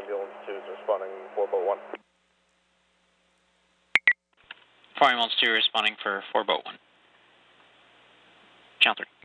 ambulance 2 is responding 4 boat 1. Fire ambulance 2 responding for 4 boat 1. Channel 3.